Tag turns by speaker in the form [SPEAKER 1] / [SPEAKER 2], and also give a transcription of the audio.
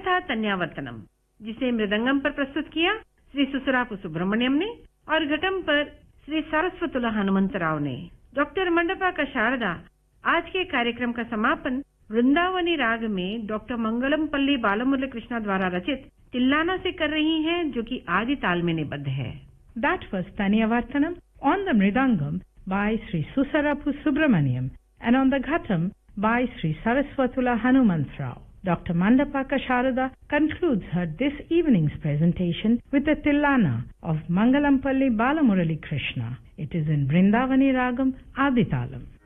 [SPEAKER 1] था तन्यावर्तनम, जिसे मृदंगम पर प्रस्तुत किया श्री सुसरापु सुब्रमण्यम ने और घटम पर श्री सारस्वतुला हनुमंतराव ने। डॉक्टर मंडपा का शारदा आज के कार्यक्रम का समापन वृंदावनी राग में डॉक्टर मंगलम पल्ली बालमुरली कृष्णा द्वारा रचित तिल्लाना से कर रही हैं, जो कि आदि ताल में निबद्ध है।
[SPEAKER 2] That was Tanyavartanam on the Mridangam by Sri Susarapu Subramaniam and on the Ghatam by Sri Saraswatula Hanumantrao. Dr. Mandapaka Sharada concludes her this evening's presentation with the Tillana of Mangalampalli Balamurali Krishna. It is in Vrindavani Ragam Aditalam.